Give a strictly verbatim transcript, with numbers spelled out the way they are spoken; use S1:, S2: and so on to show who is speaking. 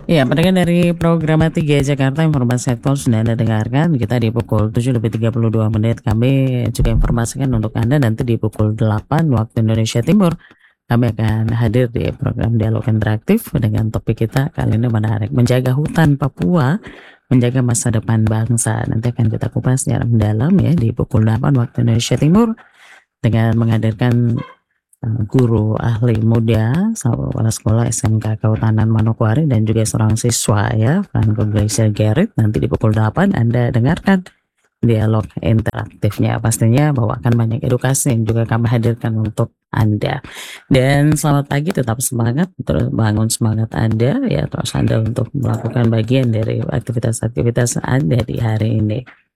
S1: Iya, pendengar dari Programa tiga Jakarta, informasi aktual sudah Anda dengarkan. Kita di pukul tujuh lebih tiga puluh dua menit kami juga informasikan untuk Anda nanti di pukul delapan waktu Indonesia Timur. Kami akan hadir di program Dialog Interaktif dengan topik kita kali ini menarik, menjaga hutan Papua, menjaga masa depan bangsa. Nanti akan kita kupas secara mendalam ya di pukul delapan waktu Indonesia Timur dengan menghadirkan uh, guru ahli muda, kepala sekolah S M K Kehutanan Manokwari dan juga seorang siswa ya, Franco Glacier Garrett. Nanti di pukul delapan Anda dengarkan dialog interaktifnya, pastinya bawakan banyak edukasi yang juga kami hadirkan untuk Anda. Dan selamat pagi, tetap semangat, terus bangun semangat Anda ya, terus Anda untuk melakukan bagian dari aktivitas-aktivitas Anda di hari ini.